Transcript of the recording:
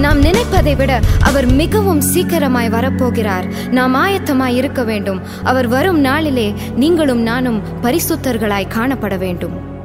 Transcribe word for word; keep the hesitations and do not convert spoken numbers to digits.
நாம் நினைப்பதை விட அவர் மிகவும் சீக்கிரமாய் வரப்போகிறார். நாம் ஆயத்தமாய் இருக்க வேண்டும். அவர் வரும் நாளிலே நீங்களும் நானும் பரிசுத்தர்களாய் காணப்பட வேண்டும்.